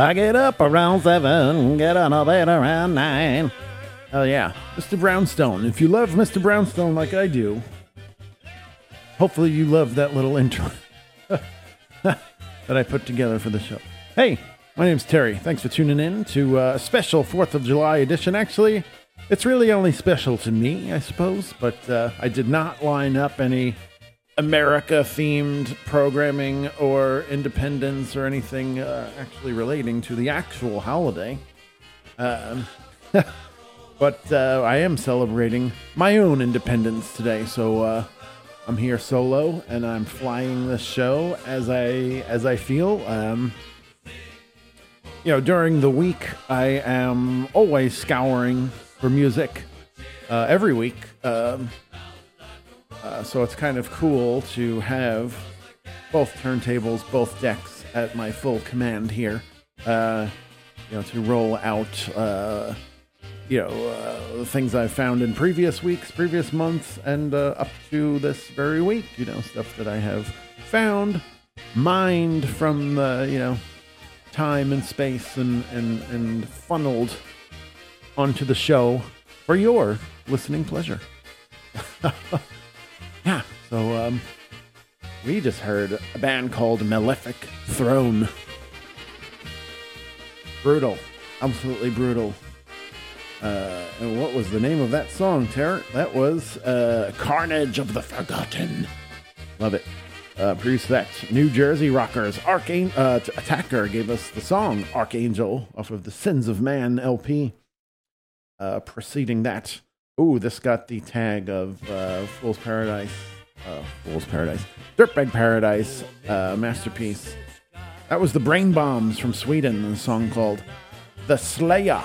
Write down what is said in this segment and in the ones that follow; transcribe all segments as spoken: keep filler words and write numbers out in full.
I get up around seven, get on a bed around nine. Oh yeah, Mister Brownstone. If you love Mister Brownstone like I do, hopefully you love that little intro that I put together for the show. Hey, my name's Terry. Thanks for tuning in to a special fourth of July edition. Actually, it's really only special to me, I suppose, but uh, I did not line up any America-themed programming or independence or anything uh, actually relating to the actual holiday. Um, but uh, I am celebrating my own independence today, so uh, I'm here solo and I'm flying this show as I as I feel. Um, you know, during the week, I am always scouring for music uh, every week. Um, Uh, so it's kind of cool to have both turntables, both decks at my full command here. Uh, you know, to roll out, uh, you know, uh, the things I've found in previous weeks, previous months, and uh, up to this very week. You know, stuff that I have found, mined from the, you know, time and space, and and and funneled onto the show for your listening pleasure. Yeah, so um, we just heard a band called Malefic Throne. Brutal, absolutely brutal. Uh, and what was the name of that song, Tara? That was uh, Carnage of the Forgotten. Love it. Uh, produced that New Jersey Rockers. Archangel uh, Attacker gave us the song Archangel off of the Sins of Man L P. Uh, preceding that, ooh, this got the tag of uh, Fool's Paradise. Uh, Fool's Paradise. Dirtbag Paradise uh, masterpiece. That was the Brain Bombs from Sweden, and a song called The Slayer.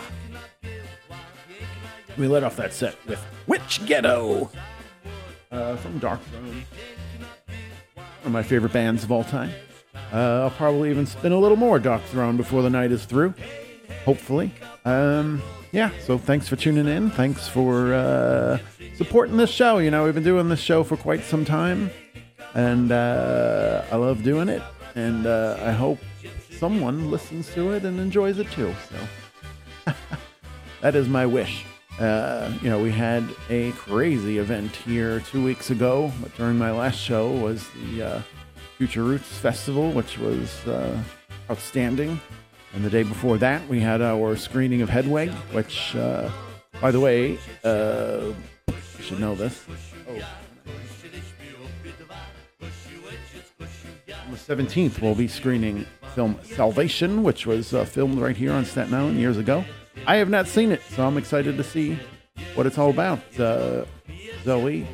We let off that set with Witch Ghetto uh, from Dark Throne. One of my favorite bands of all time. Uh, I'll probably even spin a little more Dark Throne before the night is through. Hopefully. Um... Yeah, so thanks for tuning in. Thanks for uh, supporting this show. You know, we've been doing this show for quite some time, and uh, I love doing it, and uh, I hope someone listens to it and enjoys it too. So that is my wish. Uh, you know, we had a crazy event here two weeks ago, but during my last show was the uh, Future Roots Festival, which was uh, outstanding. And the day before that, we had our screening of Hedwig, which, uh, by the way, uh, you should know this. Oh. On the seventeenth, we'll be screening film Salvation, which was uh, filmed right here on Staten Island years ago. I have not seen it, so I'm excited to see what it's all about. Uh, Zoe